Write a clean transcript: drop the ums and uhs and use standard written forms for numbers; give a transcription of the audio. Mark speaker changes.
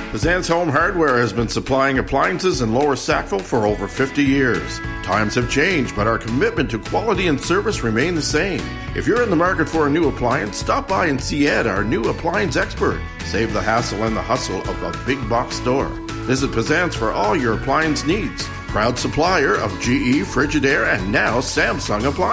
Speaker 1: Pazan's Home Hardware has been supplying appliances in Lower Sackville for over 50 years. Times have changed, but our commitment to quality and service remain the same. If you're in the market for a new appliance, stop by and see Ed, our new appliance expert. Save the hassle and the hustle of a big box store. Visit Pazan's for all your appliance needs. Proud supplier of GE, Frigidaire, and now Samsung appliances.